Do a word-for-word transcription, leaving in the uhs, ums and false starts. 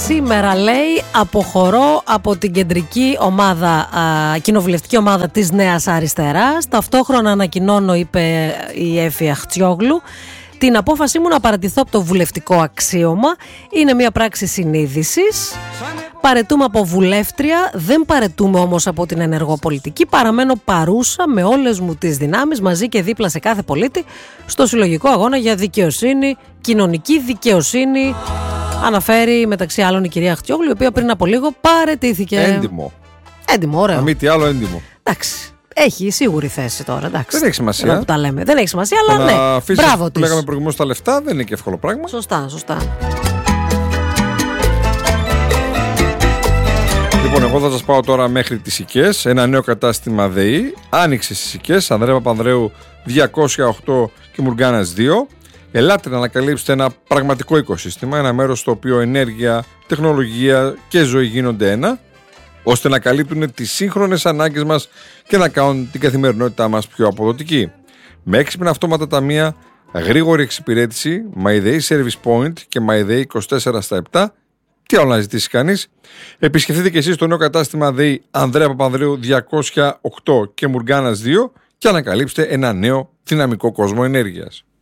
σήμερα λέει αποχωρώ από την κεντρική ομάδα, α, κοινοβουλευτική ομάδα της Νέας Αριστεράς. Ταυτόχρονα ανακοινώνω, είπε η Έφη Αχτσιόγλου, την απόφασή μου να παρατηθώ από το βουλευτικό αξίωμα. Είναι μια πράξη συνείδησης. Παρετούμε από βουλεύτρια, δεν παρετούμε όμως από την ενεργό πολιτική. Παραμένω παρούσα με όλες μου τις δυνάμεις, μαζί και δίπλα σε κάθε πολίτη, στο συλλογικό αγώνα για δικαιοσύνη, κοινωνική δικαιοσύνη. Αναφέρει μεταξύ άλλων η κυρία Αχτσιόγλου, η οποία πριν από λίγο παρετήθηκε. Έντιμο. Έντιμο, ωραίο. Να μην τι άλλο, έντιμο. Εντάξει. Έχει σίγουρη θέση τώρα. Εντάξει. Δεν έχει σημασία. Που τα λέμε. Δεν έχει σημασία, αλλά το ναι. Να αφήσεις, μπράβο που της. λέγαμε προηγουμένως, τα λεφτά δεν είναι και εύκολο πράγμα. Σωστά, σωστά. Λοιπόν, εγώ θα σας πάω τώρα μέχρι τις Σικές. Ένα νέο κατάστημα ΔΕΗ άνοιξε στις Σικές, Ανδρέα Παπανδρέου διακόσια οκτώ και Μουργκάνας δύο. Ελάτε να ανακαλύψετε ένα πραγματικό οικοσύστημα, ένα μέρος στο οποίο ενέργεια, τεχνολογία και ζωή γίνονται ένα, ώστε να καλύπτουν τις σύγχρονες ανάγκες μας και να κάνουν την καθημερινότητά μας πιο αποδοτική. Με έξυπνα αυτόματα ταμεία, γρήγορη εξυπηρέτηση, MyDay Service Point και MyDay είκοσι τέσσερα στα επτά. Τι άλλο να ζητήσει κανείς. Επισκεφτείτε και εσείς το νέο κατάστημα ΔΕΗ Ανδρέα Παπανδρέου διακόσια οκτώ και Μουργκάνας δύο και ανακαλύψτε ένα νέο δυναμικό κόσμο ενέργειας.